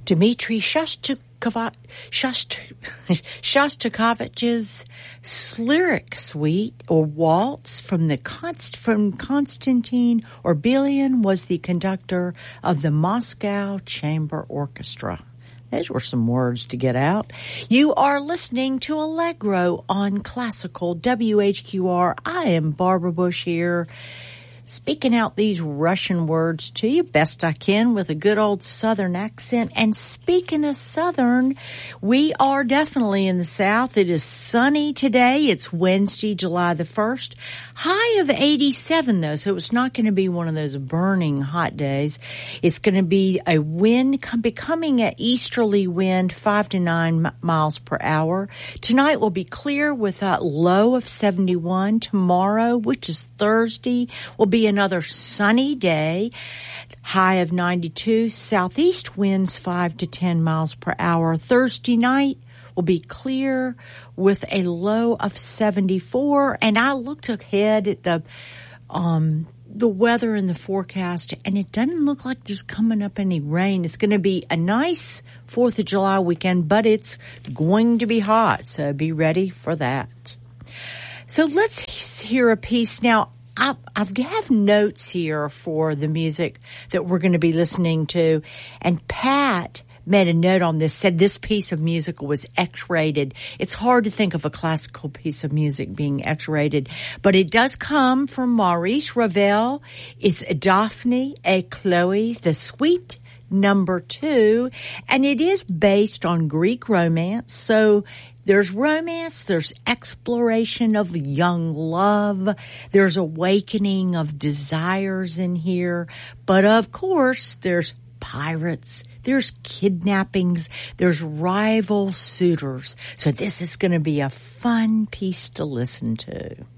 Dmitri Shostakovich's lyric suite or waltz from Konstantin Orbelian was the conductor of the Moscow Chamber Orchestra. Those were some words to get out. You are listening to Allegro on Classical WHQR. I am Barbara Bush here, speaking out these Russian words to you best I can with a good old Southern accent. And speaking of Southern, we are definitely in the South. It is sunny today. It's Wednesday, July the 1st. High of 87 though, so it's not going to be one of those burning hot days. It's going to be a wind becoming an easterly wind, 5 to 9 miles per hour. Tonight will be clear with a low of 71. Tomorrow, which is Thursday, will be another sunny day, high of 92, southeast winds 5 to 10 miles per hour. Thursday night will be clear with a low of 74. And I looked ahead at the weather in the forecast, and it doesn't look like there's coming up any rain. It's going to be a nice 4th of July weekend, but it's going to be hot, so be ready for that. So let's hear a piece now. I have notes here for the music that we're going to be listening to, and Pat made a note on this, said this piece of music was X-rated. It's hard to think of a classical piece of music being X-rated, but it does come from Maurice Ravel. It's Daphne et Chloe, the Suite Number 2, and it is based on Greek romance, so there's romance, there's exploration of young love, there's awakening of desires in here, but of course there's pirates, there's kidnappings, there's rival suitors. So this is going to be a fun piece to listen to.